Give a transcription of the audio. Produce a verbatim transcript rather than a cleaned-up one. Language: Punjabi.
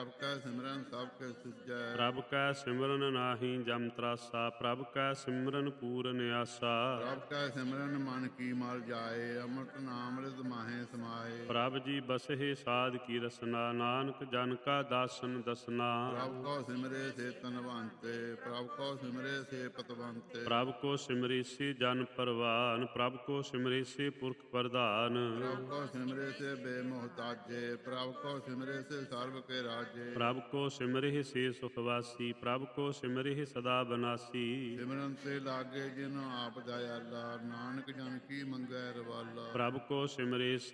ਪ੍ਰਭ ਕੈ ਸਿਮਰਨ ਸਭ ਕੇ ਸੁਝੈ। ਪ੍ਰਭ ਕੈ ਸਿਮਰਨ ਨਾਹੀ ਜਮ ਤਰਾਸਾ, ਪ੍ਰਭ ਕੈ ਸਿਮਰਨ ਪੂਰਨ ਆਸਾ। ਪ੍ਰਭ ਕੈ ਸਿਮਰਨ ਮਨ ਕੀ ਮਲ ਜਾਏ, ਅੰਮ੍ਰਿਤ ਨਾਮ ਰਿਦ ਮਾਹੇ ਸਮਾਏ। ਪ੍ਰਭ ਜੀ ਬਸਹਿ ਸਾਧ ਕੀ ਰਸਨਾ, ਨਾਨਕ ਜਨ ਕਾ ਦਾਸਨ ਦਸਨਾ। ਪ੍ਰਭ ਕੋ ਸਿਮਰੇ ਸੇ ਤਨਵੰਤੇ, ਪ੍ਰਭ ਕੋ ਸਿਮਰੇ ਸੇ ਪਤਵੰਤੇ। ਪ੍ਰਭ ਕੋ ਸਿਮਰੇਸੀ ਜਨ ਪਰਵਾਨ, ਪ੍ਰਭ ਕੋ ਸਿਮਰੇਸੀ ਪੁਰਖ ਪ੍ਰਧਾਨ। ਪ੍ਰਭ ਕੋ ਸਿਮਰੇ ਸੇ ਬੇਮੋਹਤਾਜੇ, ਪ੍ਰਭ ਕੋ ਸਿਮਰੇ ਸੇ ਸਰਬ ਕੇ ਰਾਜੇ। ਪ੍ਰਭ ਕੋ ਸਿਮਰਿ ਸੇ ਸੁਖ ਵਾਸੀ, ਪ੍ਰਭ ਕੋ ਸਿਮਰਿ ਸਦਾ ਬਨਾਸੀ। ਸਿਮਰਨ ਤੇ ਲਾਗੇ ਜਿਨ ਆਪ ਦਇਆਲਾ, ਨਾਨਕ ਜਨ ਕੀ ਮੰਗੈ ਰਵਾਲਾ। ਪ੍ਰਭ ਕੋ ਸਿਮਰੇਸੀ